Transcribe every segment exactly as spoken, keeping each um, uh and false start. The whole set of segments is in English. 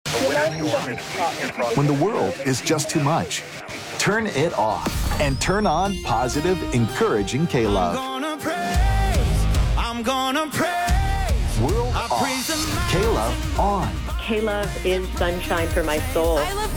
When the world is just too much, turn it off and turn on positive, encouraging K-Love. I'm gonna praise, I'm gonna praise. World off, K-Love on. K-Love is sunshine for my soul. I love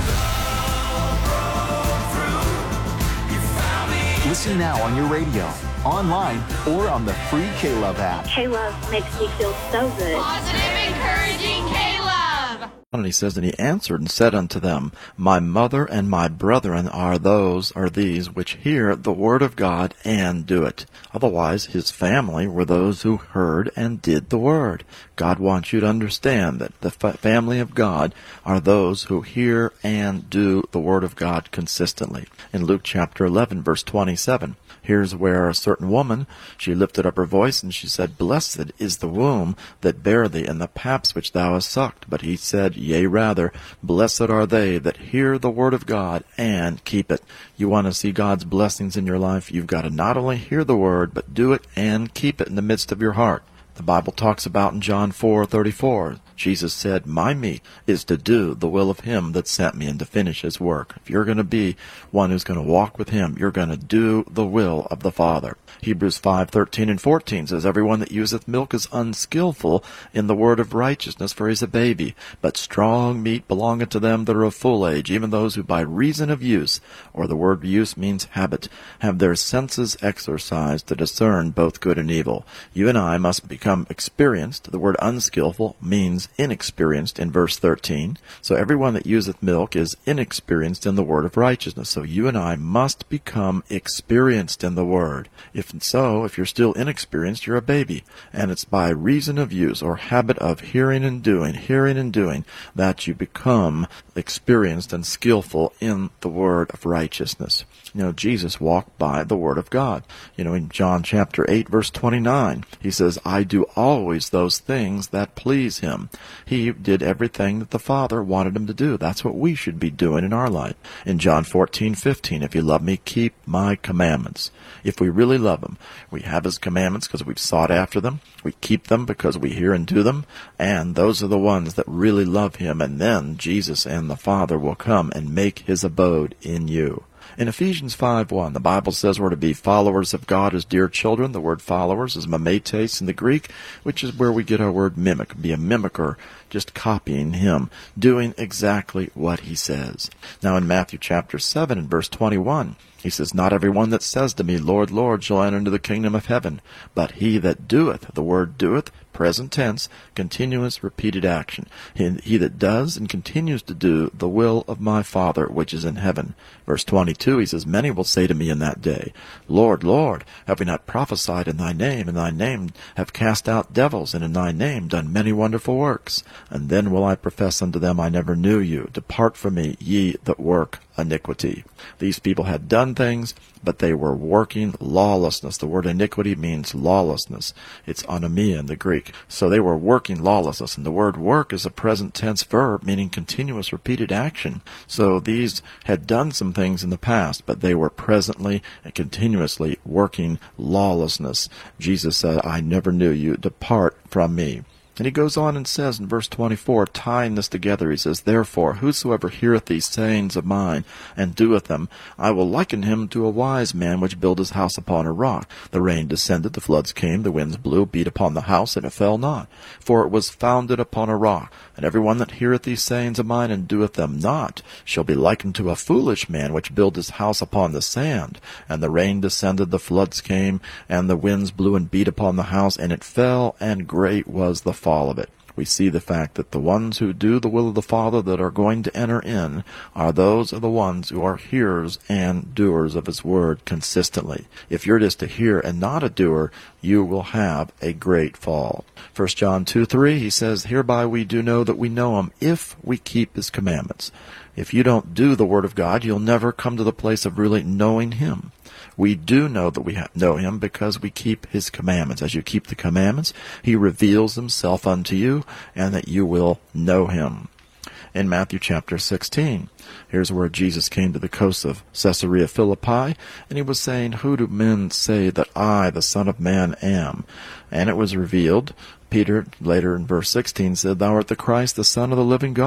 K-Love. Listen now on your radio, online, or on the free K-Love app. K-Love makes me feel so good. Positive, encouraging K-Love. And he says, and he answered and said unto them, My mother and my brethren are those, are these, which hear the word of God and do it. Otherwise, his family were those who heard and did the word. God wants you to understand that the fa- family of God are those who hear and do the word of God consistently. In Luke chapter eleven, verse twenty-seven, here's where a certain woman, she lifted up her voice and she said, Blessed is the womb that bare thee, and the paps which thou hast sucked. But he said, Yea, rather, blessed are they that hear the word of God and keep it. You want to see God's blessings in your life, you've got to not only hear the word, but do it and keep it in the midst of your heart. The Bible talks about in John four thirty-four, Jesus said, My meat is to do the will of him that sent me and to finish his work. If you're going to be one who's going to walk with him, you're going to do the will of the Father. Hebrews five thirteen and fourteen says, Everyone that useth milk is unskillful in the word of righteousness, for he is a baby. But strong meat belongeth to them that are of full age, even those who by reason of use, or the word use means habit, have their senses exercised to discern both good and evil. You and I must become experienced. The word unskillful means inexperienced in verse thirteen. So everyone that useth milk is inexperienced in the word of righteousness. So you and I must become experienced in the word. If so, if you're still inexperienced, you're a baby. And it's by reason of use or habit of hearing and doing, hearing and doing, that you become experienced and skillful in the word of righteousness. You know, Jesus walked by the word of God. You know, in John chapter eight, verse twenty-nine, he says, I do always those things that please him. He did everything that the Father wanted him to do. That's what we should be doing in our life. In John fourteen fifteen, if you love me, keep my commandments. If we really love him, we have his commandments because we've sought after them. We keep them because we hear and do them. And those are the ones that really love him. And then Jesus and the Father will come and make his abode in you. In Ephesians five one, the Bible says we're to be followers of God as dear children. The word followers is mimetes in the Greek, which is where we get our word mimic. Be a mimicker, just copying him, doing exactly what he says. Now in Matthew chapter seven and verse twenty-one, he says, Not every one that says to me, Lord, Lord, shall enter into the kingdom of heaven, but he that doeth, the word doeth, present tense, continuous, repeated action. He, he that does and continues to do the will of my Father which is in heaven. Verse twenty-two, he says, Many will say to me in that day, Lord, Lord, have we not prophesied in thy name, in thy name have cast out devils, and in thy name done many wonderful works? And then will I profess unto them, I never knew you. Depart from me, ye that work iniquity. These people had done things, but they were working lawlessness. The word iniquity means lawlessness. It's anomia in the Greek. So they were working lawlessness. And the word work is a present tense verb, meaning continuous repeated action. So these had done some things in the past, but they were presently and continuously working lawlessness. Jesus said, I never knew you. Depart from me. And he goes on and says in verse twenty-four, tying this together, he says, Therefore, whosoever heareth these sayings of mine, and doeth them, I will liken him to a wise man which built his house upon a rock. The rain descended, the floods came, the winds blew, beat upon the house, and it fell not. For it was founded upon a rock. And every one that heareth these sayings of mine, and doeth them not, shall be likened to a foolish man which built his house upon the sand. And the rain descended, the floods came, and the winds blew and beat upon the house, and it fell, and great was the fall of it. We see the fact that the ones who do the will of the Father that are going to enter in are those are the ones who are hearers and doers of his word consistently. If you're just a hearer and not a doer, you will have a great fall. First John two three, he says, Hereby we do know that we know him, if we keep his commandments. If you don't do the word of God, you'll never come to the place of really knowing him. We do know that we know him because we keep his commandments. As you keep the commandments, he reveals himself unto you, and that you will know him. In Matthew chapter sixteen, here's where Jesus came to the coast of Caesarea Philippi, and he was saying, Who do men say that I, the Son of Man, am? And it was revealed. Peter, later in verse sixteen, said, Thou art the Christ, the Son of the living God.